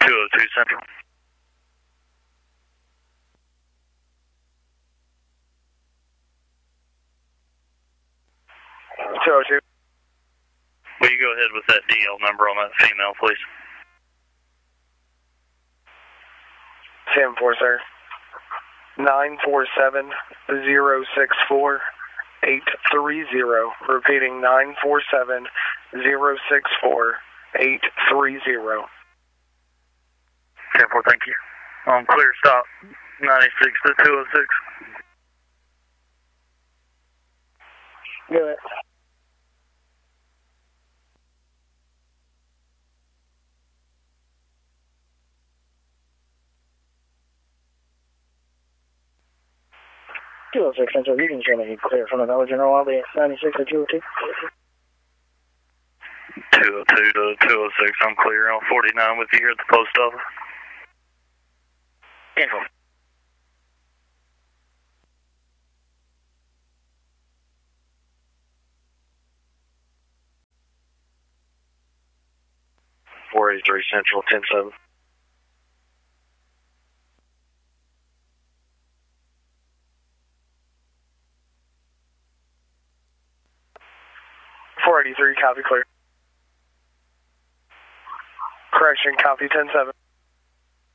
202 Central. Will you go ahead with that DL number on that female, please? 10-4, sir. 947-064-830. Repeating 947-064-830. 10-4, thank you. Clear stop. 96 to 206. Go ahead. Central, you can show me clear from the Dollar General. I'll be at 96 to 202. 202 to 206, I'm clear. On 49 with you here at the post office. 10-4. .483 Central, 10-7. 483, copy clear. Correction, copy 10-7.